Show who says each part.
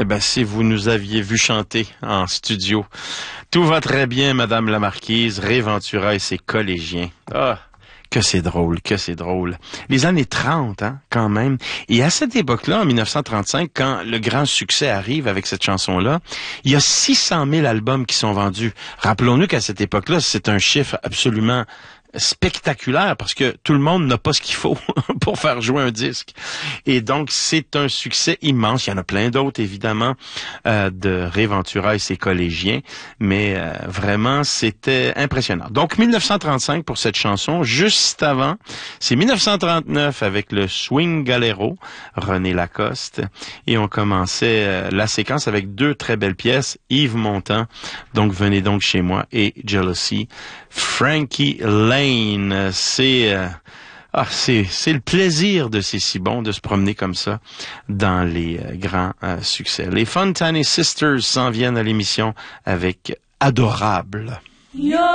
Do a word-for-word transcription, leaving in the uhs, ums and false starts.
Speaker 1: Eh ben, si vous nous aviez vu chanter en studio. Tout va très bien, Madame la Marquise, Ray Ventura et ses collégiens. Ah, que c'est drôle, que c'est drôle. Les années trente, hein, quand même. Et à cette époque-là, en mille neuf cent trente-cinq, quand le grand succès arrive avec cette chanson-là, il y a six cent mille albums qui sont vendus. Rappelons-nous qu'à cette époque-là, c'est un chiffre absolument spectaculaire parce que tout le monde n'a pas ce qu'il faut pour faire jouer un disque. Et donc, c'est un succès immense. Il y en a plein d'autres, évidemment, euh, de Ray Ventura et ses collégiens, mais euh, vraiment, c'était impressionnant. Donc, mille neuf cent trente-cinq pour cette chanson. Juste avant, c'est mille neuf cent trente-neuf avec le Swing Galero, René Lacoste, et on commençait euh, la séquence avec deux très belles pièces, Yves Montand, donc Venez donc chez moi, et Jealousy. Frankie Lane, c'est euh, ah c'est c'est le plaisir de C'est si bon de se promener comme ça dans les euh, grands euh, succès. Les Fontana Sisters s'en viennent à l'émission avec Adorable. Yo